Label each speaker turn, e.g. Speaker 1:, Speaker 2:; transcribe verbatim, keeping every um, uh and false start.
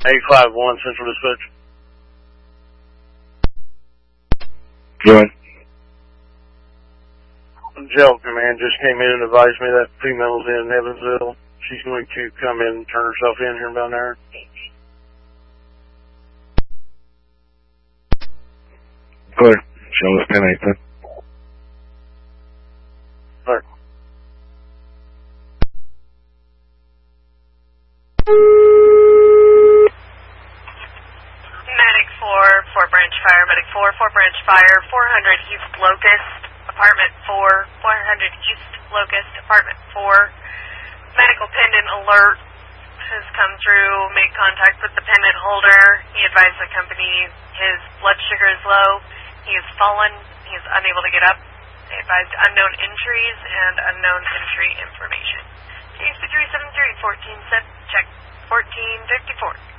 Speaker 1: eight five one Central Dispatch.
Speaker 2: Go ahead.
Speaker 1: Jail command just came in and advised me that female's in Evansville. She's going to come in and turn herself in here in about an hour.
Speaker 2: Go ahead. Show us ten eight.
Speaker 1: Alright.
Speaker 3: Medic four, four Branch Fire, Medic four, four Branch Fire, four hundred East Locust, Apartment four, four hundred East Locust, Apartment four. Medical pendant alert has come through, made contact with the pendant holder. He advised the company his blood sugar is low. He has fallen. He is unable to get up. They advised unknown entries and unknown entry information. Case three seven three, fourteen, check, fourteen fifty-four.